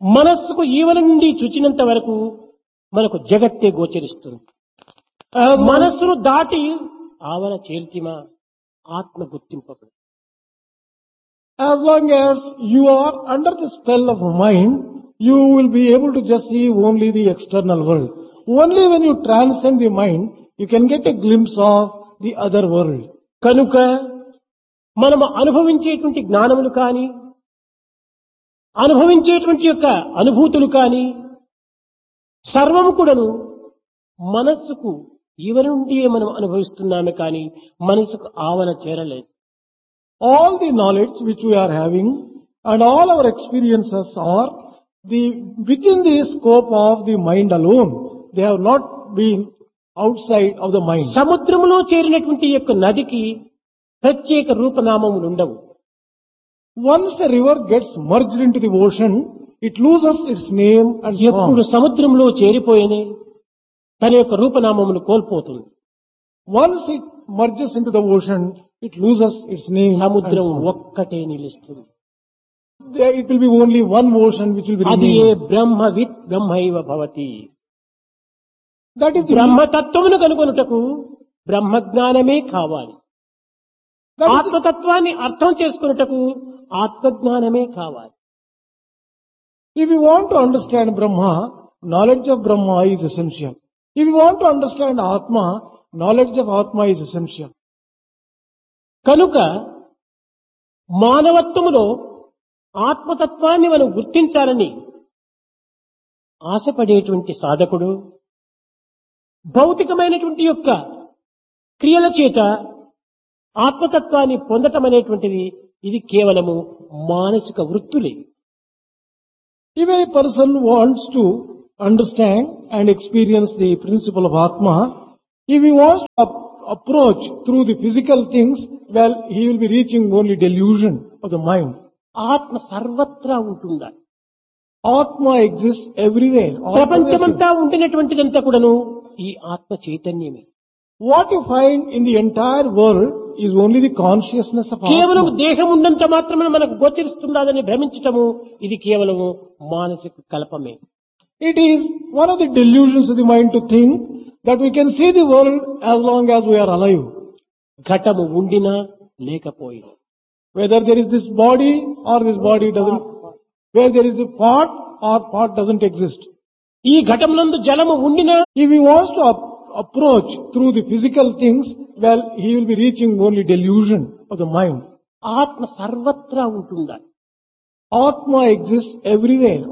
మనస్సుకు ఈవల నుండి చూచినంత వరకు మనకు జగత్తే గోచరిస్తుంది. మనస్సును దాటి ఆవల చేర్చిమా ఆత్మ గుర్తింపబడు. As long as you are under the spell of mind, you will be able to just see only the external world. Only when you transcend the mind, you can get a glimpse of the other world. కనుక మనము అనుభవించేటువంటి జ్ఞానములు కానీ, అనుభవించేటువంటి యొక్క అనుభూతులు కానీ సర్వము కూడాను మనస్సుకు ఈవల నుండి మనం అనుభవిస్తున్నామే కానీ మనసుకు ఆవల చేరలేదు. All the knowledge which we are having and all our experiences are within the scope of the mind alone. They have not been outside of the mind. సముద్రములో చేరినటువంటి యొక్క నదికి ప్రత్యేక రూపనామములు ఉండవు. Once a river gets merged into the ocean, it loses its name and ఎప్పుడు form. సముద్రంలో చేరిపోయినే తన యొక్క రూపనామమును కోల్పోతుంది. Once it merges into the ocean, it loses its name and సముద్రం form. ఒక్కటే నిలుస్తుంది. There it will be only one ocean which will be అది ఏ remain. బ్రహ్మవిత్ బ్రహ్మైవ Bhavati. That is the బ్రహ్మతత్వమును కనుగొనుటకు బ్రహ్మజ్ఞానమే కావాలి. that is the- ఆత్మతత్వాన్ని అర్థం చేసుకున్నటకు ఆత్మజ్ఞానమే కావాలి. If you want to understand Brahma, knowledge of Brahma is essential. If you want to understand Atma, knowledge of Atma is essential. కనుక మానవత్వములో ఆత్మతత్వాన్ని మనం గుర్తించాలని ఆశపడేటువంటి సాధకుడు భౌతికమైనటువంటి యొక్క క్రియల చేత ఆత్మతత్వాన్ని పొందటం అనేటువంటిది ఇది కేవలము మానసిక వృత్తులే. If a person wants to understand and experience the principle of Atma, if he wants to approach through the physical things, well, he will be reaching only delusion of the mind. ఆత్మ సర్వత్రా ఉంటుందా? Atma exists everywhere. all pervasive. ప్రపంచమంతా ఉండినటువంటిదంతా కూడాను ఈ ఆత్మ చైతన్యమే. What you find in the entire world is only the consciousness of కేవలం Atma. దేహం ఉన్నంత మాత్రమే మనకు గోచరిస్తున్నదని భ్రమించటము ఇది కేవలము మానసిక కల్పమే. It is one of the delusions of the mind to think that we can see the world as long as we are alive. ఘటము ఉండినా లేకపోయినా, Whether there is this body or this body doesn't, where there is the part or part doesn't exist. ఈ ఘటమునందు జలము ఉండినా If he wants to approach through the physical things, well, he will be reaching only delusion of the mind. ఆత్మ సర్వత్రా ఉంటుందా? Atma exists everywhere.